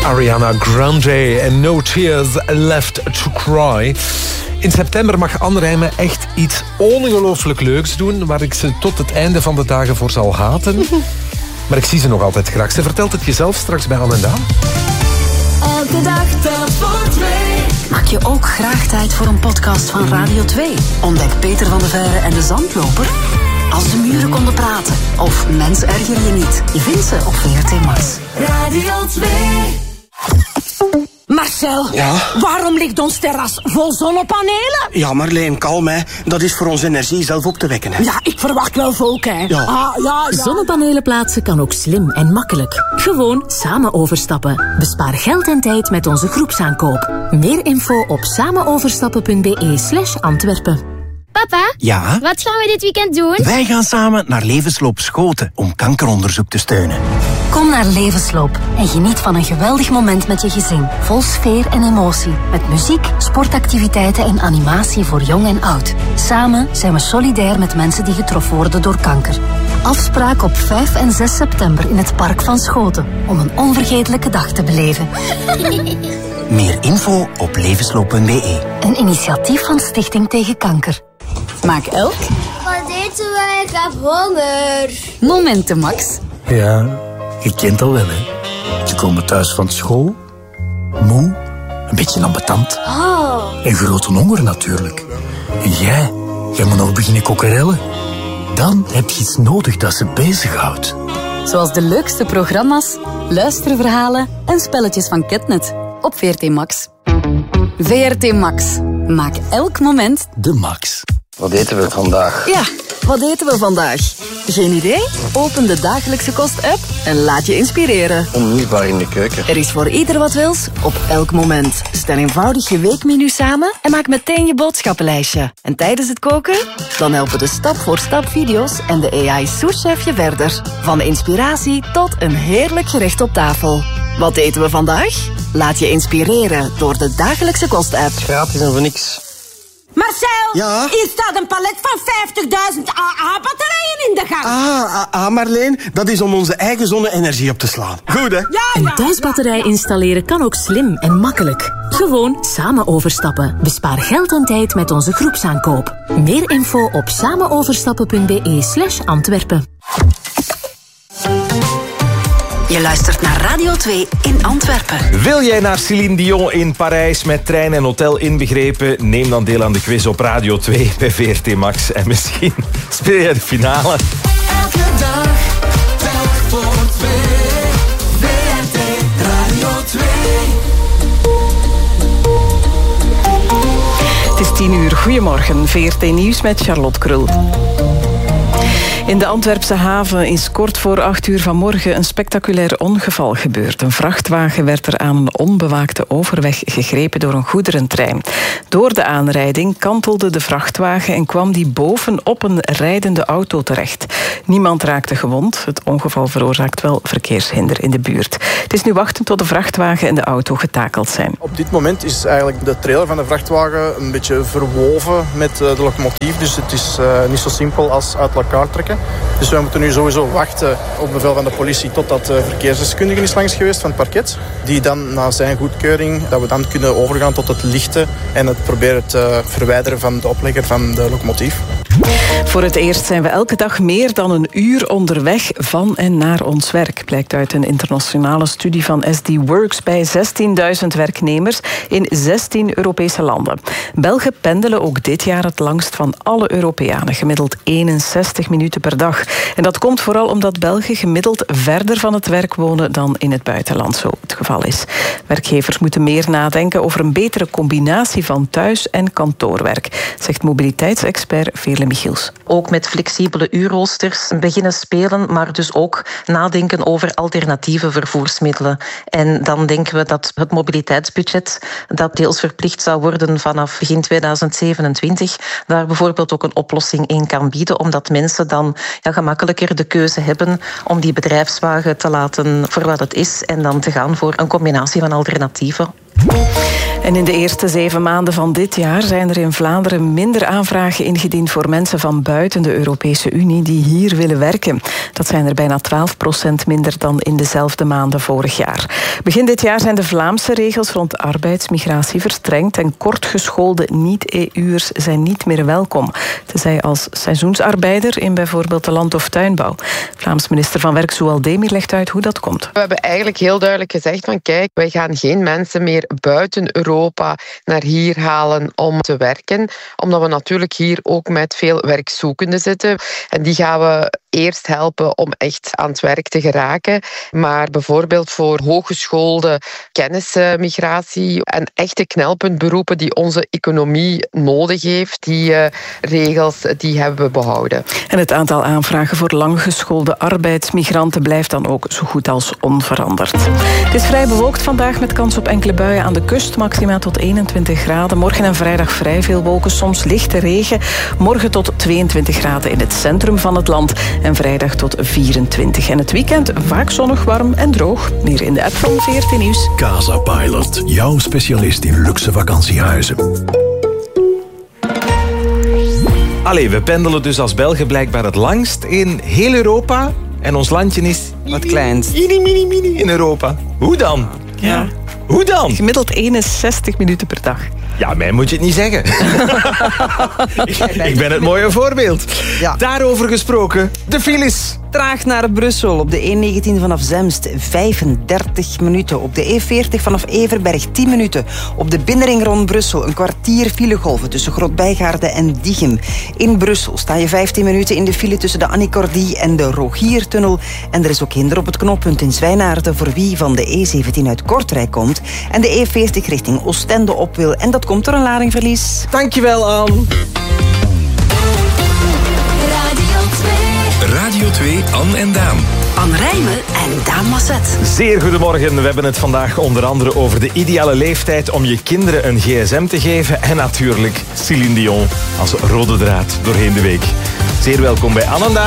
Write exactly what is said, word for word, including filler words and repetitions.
Ariana Grande en No Tears Left to Cry. In september mag Anne Rijmen echt iets ongelooflijk leuks doen, waar ik ze tot het einde van de dagen voor zal haten. Maar ik zie ze nog altijd graag. Ze vertelt het jezelf straks bij Anne en Daan. Elke dag telt voor twee. Maak je ook graag tijd voor een podcast van Radio twee? Ontdek Peter van der Veire en de Zandloper. Als de muren konden praten. Of Mens erger je niet. Je vindt ze op V R T Max. Radio twee. Marcel, ja? Waarom ligt ons terras vol zonnepanelen? Ja, Marleen, kalm, hè. Dat is voor onze energie zelf op te wekken, hè. Ja, ik verwacht wel volk, hè. Ja. Ah, ja, ja. Zonnepanelen plaatsen kan ook slim en makkelijk. Gewoon samen overstappen. Bespaar geld en tijd met onze groepsaankoop. Meer info op samenoverstappen.be slash Antwerpen. Papa, Ja? wat gaan we dit weekend doen? Wij gaan samen naar Levensloop Schoten om kankeronderzoek te steunen. Kom naar Levensloop en geniet van een geweldig moment met je gezin. Vol sfeer en emotie. Met muziek, sportactiviteiten en animatie voor jong en oud. Samen zijn we solidair met mensen die getroffen worden door kanker. Afspraak op vijf en zes september in het Park van Schoten. Om een onvergetelijke dag te beleven. Meer info op levensloop punt be. Een initiatief van Stichting Tegen Kanker. Maak elk Wat eten wij? Ik heb honger. momenten, Max. Ja, je kent al wel, hè. Ze komen thuis van school, moe, een beetje ambetant. Oh. En grote honger natuurlijk. En jij, jij moet nog beginnen kokkerellen. Dan heb je iets nodig dat ze bezighoudt. Zoals de leukste programma's, luisterverhalen en spelletjes van Ketnet. Op V R T Max. V R T Max. Maak elk moment De Max. Wat eten we vandaag? Ja, wat eten we vandaag? Geen idee? Open de dagelijkse kost-app en laat je inspireren. Onmisbaar in de keuken. Er is voor ieder wat wils, op elk moment. Stel eenvoudig je weekmenu samen en maak meteen je boodschappenlijstje. En tijdens het koken? Dan helpen de stap-voor-stap video's en de A I-souschef je verder. Van inspiratie tot een heerlijk gerecht op tafel. Wat eten we vandaag? Laat je inspireren door de dagelijkse kost-app. Gratis en voor niks. Marcel, Ja? hier staat een palet van vijftigduizend A A-batterijen in de gang. Ah, ah, ah, Marleen, dat is om onze eigen zonne-energie op te slaan. Goed, hè? Ja, Een ja. thuisbatterij installeren kan ook slim en makkelijk. Gewoon samen overstappen. Bespaar geld en tijd met onze groepsaankoop. Meer info op samenoverstappen.be slash Antwerpen. Je luistert naar Radio twee in Antwerpen. Wil jij naar Céline Dion in Parijs met trein en hotel inbegrepen? Neem dan deel aan de quiz op Radio twee bij V R T Max. En misschien speel je de finale. Elke dag telt voor twee. V R T Radio twee. Het is tien uur. Goedemorgen. V R T Nieuws met Charlotte Krul. In de Antwerpse haven is kort voor acht uur vanmorgen een spectaculair ongeval gebeurd. Een vrachtwagen werd er aan een onbewaakte overweg gegrepen door een goederentrein. Door de aanrijding kantelde de vrachtwagen en kwam die bovenop een rijdende auto terecht. Niemand raakte gewond. Het ongeval veroorzaakt wel verkeershinder in de buurt. Het is nu wachten tot de vrachtwagen en de auto getakeld zijn. Op dit moment is eigenlijk de trailer van de vrachtwagen een beetje verwoven met de locomotief. Dus het is uh, niet zo simpel als uit elkaar trekken. Dus we moeten nu sowieso wachten op bevel van de politie totdat de verkeersdeskundige is langs geweest van het parket. Die dan na zijn goedkeuring, dat we dan kunnen overgaan tot het lichten en het proberen te verwijderen van de oplegger van de locomotief. Voor het eerst zijn we elke dag meer dan een uur onderweg van en naar ons werk, blijkt uit een internationale studie van S D Works bij zestienduizend werknemers in zestien Europese landen. Belgen pendelen ook dit jaar het langst van alle Europeanen, gemiddeld eenenzestig minuten per dag. En dat komt vooral omdat Belgen gemiddeld verder van het werk wonen dan in het buitenland zo het geval is. Werkgevers moeten meer nadenken over een betere combinatie van thuis- en kantoorwerk, zegt mobiliteitsexpert Veerle Michiels. Ook met flexibele uurroosters beginnen spelen, maar dus ook nadenken over alternatieve vervoersmiddelen. En dan denken we dat het mobiliteitsbudget, dat deels verplicht zou worden vanaf begin tweeduizend zevenentwintig, daar bijvoorbeeld ook een oplossing in kan bieden, omdat mensen dan ja, gemakkelijker de keuze hebben om die bedrijfswagen te laten voor wat het is en dan te gaan voor een combinatie van alternatieven. En in de eerste zeven maanden van dit jaar zijn er in Vlaanderen minder aanvragen ingediend voor mensen van buiten de Europese Unie die hier willen werken. Dat zijn er bijna twaalf procent minder dan in dezelfde maanden vorig jaar. Begin dit jaar zijn de Vlaamse regels rond arbeidsmigratie verstrengd en kortgeschoolde niet-E U'ers zijn niet meer welkom. Tenzij als seizoensarbeider in bijvoorbeeld de land- of tuinbouw. Vlaams minister van Werk Zoual Demir legt uit hoe dat komt. We hebben eigenlijk heel duidelijk gezegd van kijk, wij gaan geen mensen meer buiten Europa naar hier halen om te werken. Omdat we natuurlijk hier ook met veel werkzoekenden zitten. En die gaan we eerst helpen om echt aan het werk te geraken. Maar bijvoorbeeld voor hooggeschoolde kennismigratie en echte knelpuntberoepen die onze economie nodig heeft, die uh, regels die hebben we behouden. En het aantal aanvragen voor langgeschoolde arbeidsmigranten blijft dan ook zo goed als onveranderd. Het is vrij bewolkt vandaag met kans op enkele buien aan de kust. Maxima tot eenentwintig graden. Morgen en vrijdag vrij veel wolken, soms lichte regen. Morgen tot tweeëntwintig graden in het centrum van het land. En vrijdag tot vierentwintig. En het weekend vaak zonnig, warm en droog. Meer in de app van veertien Nieuws. Casa Pilot, jouw specialist in luxe vakantiehuizen. Allee, we pendelen dus als Belgen blijkbaar het langst in heel Europa. En ons landje is het kleinst. Mini, mini, mini in Europa. Hoe dan? Ja. Hoe dan? Gemiddeld eenenzestig minuten per dag. Ja, mij moet je het niet zeggen. Ik ben het mooie voorbeeld. Ja. Daarover gesproken, de files. Traag naar Brussel op de E negentien vanaf Zemst, vijfendertig minuten. Op de E veertig vanaf Everberg, tien minuten. Op de binnenring rond Brussel een kwartier filegolven tussen Grootbijgaarde en Diegem. In Brussel sta je vijftien minuten in de file tussen de Annie Cordy en de Rogiertunnel. En er is ook hinder op het knooppunt in Zwijnaarden voor wie van de E zeventien uit Kortrijk komt en de E veertig richting Oostende op wil. En dat komt door een ladingverlies. Dankjewel, Anne. Radio twee, Anne en Daan. Anne Rijmen en Daan Masset. Zeer goedemorgen. We hebben het vandaag onder andere over de ideale leeftijd om je kinderen een gsm te geven. En natuurlijk Céline Dion als rode draad doorheen de week. Zeer welkom bij Anne en Daan.